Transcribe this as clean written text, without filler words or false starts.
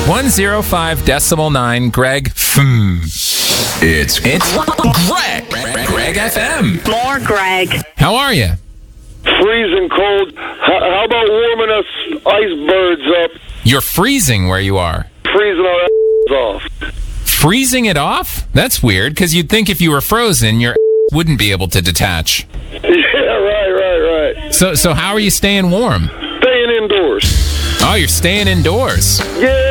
105.9, Greg. It's Greg. Greg FM. More Greg. How are you? Freezing cold. How about warming us icebergs up? You're freezing where you are. Freezing our off. Freezing it off? That's weird, because you'd think if you were frozen, your wouldn't be able to detach. Yeah, right. So how are you staying warm? Staying indoors. Oh, you're staying indoors. Yeah,